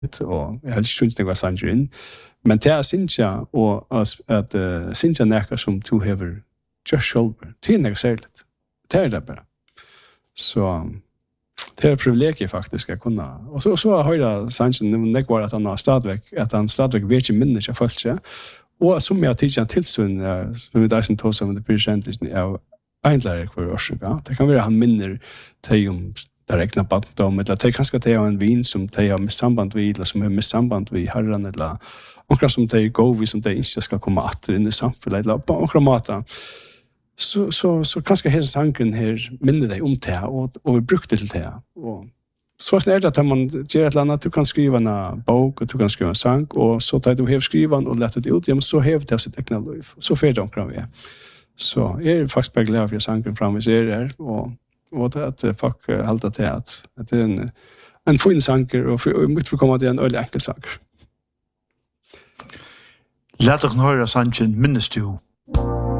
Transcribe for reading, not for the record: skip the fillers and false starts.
og jeg har ikke syntes det var sanger inn. Men det synes jeg, og at synes jeg nækker som du hever gjør selv, det er nækker særlig. Det er det bare. Så det er privilegiet faktisk jeg kunne. Og så har jeg sangen, det var at han stadigvæk vet ikke minne ikke folk ikke. Og som jeg har tidligere tilsyn, som vi da som tog som det blir kjent av egenlærer hver årsøk. Det kan være han minner til om det regner bandom, eller det er kanskje det er en vin som det har med samband vid, eller som har med samband vid herren, eller omkring som det er god, som det ikke skal komme atter inn i samfunnet, eller på omkring måten. Så kanskje hele sangen her minner deg om det, og vi brukte det til det. Og så er det at man gjør et eller annet, du kan skrive en bok, og du kan skrive en sang, og så tar du hev skriven og letter det ut, ja, men så hever det sitt egnet liv. Så fer det omkring vi. Så jeg er faktisk bare glad for at sangen fremvis her, og at folk halter til at det er en fin sanger, og mitt for komme til en øyelig enkel sanger. Lät oss høre sangen Minnes du.